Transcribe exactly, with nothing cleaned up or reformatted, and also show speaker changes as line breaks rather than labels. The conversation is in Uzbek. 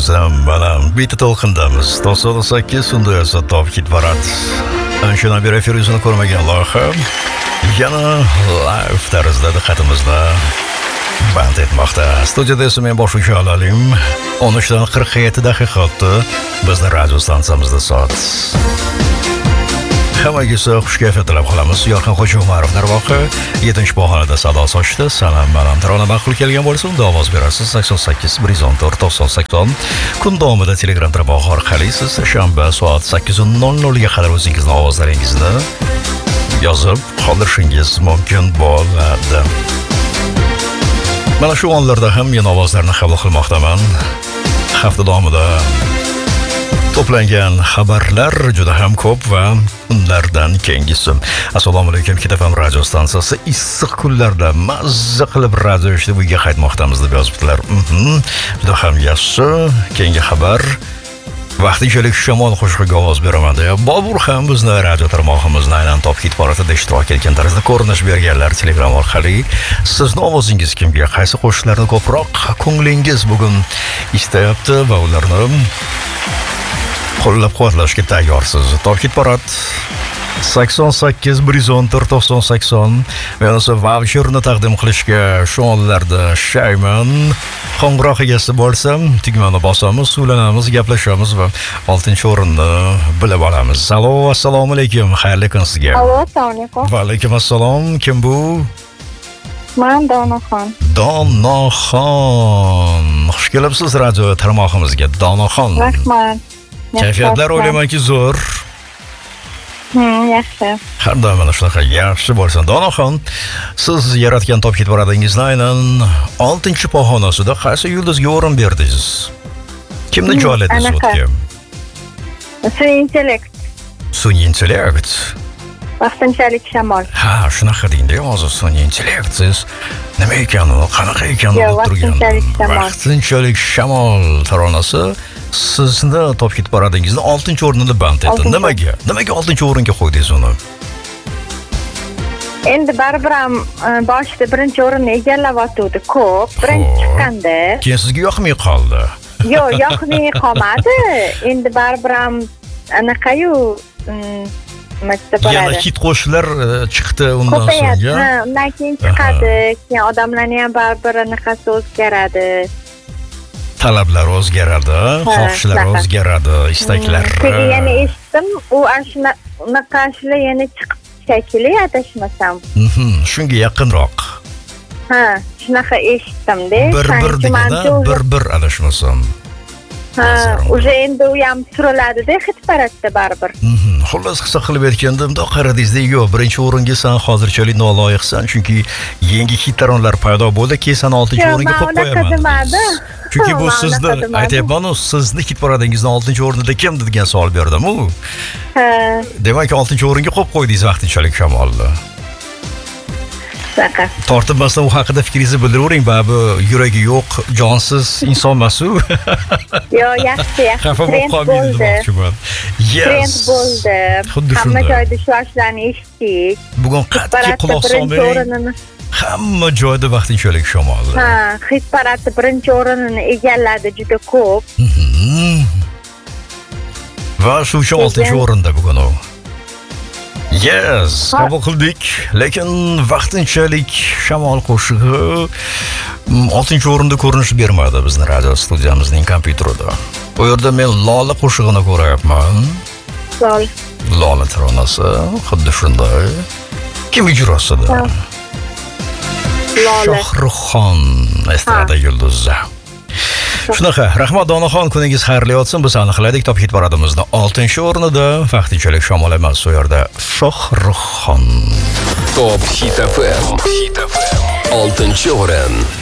o'zim balam bitta to'lqindamiz. to'qson sakkiz unda esa top hit parad. Anchadan beri efir yuzini ko'rmagan loyiha yana live tarzda diqqatimizda band etmoqda. Studiyada esa men boshlovchi Alalim. o'n uchdan qirq yetti daqiqa o'tdi. Bizni radio stansiyamizda soat. Hammaga xush kayfiyat tilab qolamiz. Yorqin Xo'ja Umarov darvoqe yettinchi pog'onada sado sochdi. Salom balam. Tarona ma'qul kelgan bo'lsa, unda ovoz berasiz. sakson sakkiz bir yuz o'n to'rt to'qson sakson. Kun davomida Telegram tarmog'i orqali siz shanba soat sakkiz nol nol ga qadar o'zingizning ovozlaringizni yozib qoldirishingiz mumkin bo'ladi. Mana shu onlarda ham men ovozlarni qabul qilmoqdaman. Hafta davomida to'plangan xabarlar juda ham ko'p va unlardan keyingisi. Assalomu alaykum, Kitafam radio stansiyasi issiq kunlarda mazza qilib radio eshitib uyga qaytmoqdamiz deb yozibdilar. Juda ham yaxshi. Keyingi xabar vaqtinchalik shamol qo'shig'iga ovoz beraman deya Bobur ham bizni radio tarmog'imizning aynan top hit paradida ishtirok etgan tarzda ko'rinish berganlar Telegram orqali sizni ovozingiz kimga qaysi qo'shiqlarni ko'proq ko'nglingiz bugun istayapti va ularni qo'llab-quvvatlashga tayyorsiz. Top hit parad sakson sakkiz bir yuz o'n to'rt to'qson sakson va esa voucherni taqdim qilishga shu onlarda shayman. Qo'ng'iroq egasi bo'lsam, tugmani bosamiz, suvlanamiz, gaplashamiz va oltinchi o'rinni bilib olamiz. Alo, assalomu alaykum. Xayrli kun sizga.
Alo, assalomu alaykum.
Va alaykum assalom. Kim bu?
Men Donaxon.
Donaxon. Xush kelibsiz radio tarmog'imizga, Donaxon.
Rahmat.
Kayfiyatlar o'ylaymanki zo'r.
Hmm, yaxshi.
Har doim mana shunaqa yaxshi bo'lsin. Donaxon, siz yaratgan top hit paradingizning aynan oltinchi pog'onasida qaysi yulduzga o'rin berdingiz? Kimni joyladingiz o'tga?
Sun'iy intellekt.
Sun'iy intellekt.
Vaqtinchalik shamol.
Ha, shunaqa deydi, hozir sun'iy intellekt siz nima ekan u, qanaqa ekan u turgan.
Vaqtinchalik shamol.
Vaqtinchalik shamol taronasi sizni top hit paradingizning oltinchi o'rnini band etdi. Nimaga? Nimaga oltinchi o'ringa qo'ydingiz uni?
Endi baribir ham boshida birinchi o'rinni egallab o'tdi ko'p. Birinchi chiqqanda.
Keyin sizga yoqmay qoldi.
Yo'q, yoqmay qolmadi. Endi baribir ham anaqayu
yana hit qo'shiqlar chiqdi undan so'ng.
Ha, undan keyin chiqadi. Keyin odamlarning ham baribir anaqasi o'zgaradi.
Talablar o'zgaradi, xohishlar o'zgaradi, istaklar.
Keyin yana eshitdim, u ashuna unaqashlar yana chiqib shekilli adashmasam.
Mhm, shunga yaqinroq.
Ha, shunaqa eshitdim-da.
Bir-bir deganda bir-bir adashmasam.
Ha, o'sha endi u ham suraladida hit paradda baribir.
Mhm, xullas qissa qilib aytganda, bundoq qaradingizda, yo'q, birinchi o'ringa san hozirchalik noloyiqsan, chunki yangi hit taronlar paydo bo'ldi, keyin san oltinchi o'ringa qo'yib qo'yaman. Chunki bu sizni aytyapman, sizni hit paradingizning oltinchi o'rnida kim degan savol berdim-u.
Ha.
Demak, oltinchi o'ringa qo'yib qo'ydingiz vaqtinchalik shamolni.
Saqa.
Tortibmasdan u haqida fikringizni bildiravering, babu yuragi yo'q, jonsiz inson emas-u.
Yo'q, yaxshi, yaxshi.
Xafa bo'lib qolmaydi demoqchiman.
Trend bo'ldi. Hamma joyda shu ashlarni eshitdik.
Bugun qat'iy quloq solmang. Hamma joyda vaqtinchalik shamol.
Ha, hit paradda birinchi o'rinni egalladi juda ko'p.
Va shu uchun oltinchi o'rinda bugun u. Yes, qabul qildik, lekin vaqtinchalik shamol qo'shig'i oltinchi o'rinda ko'rinish bermadi bizning radio studiyamizning kompyuterida. Bu yerda men Lola qo'shig'ini ko'ryapman.
Lol.
Lola taronasi, xuddi shunday. Kim ijrosida?
Lola.
Shohruxxon estrada yulduzi. Shunaqa, rahmat Donaxon, kuningiz xayrli o'tsin. Biz aniqladik top hit paradimizda oltinchi o'rnida vaqtinchalik shamol emas, u yerda Shohruxxon.
Top Hit F M. oltinchi o'rin.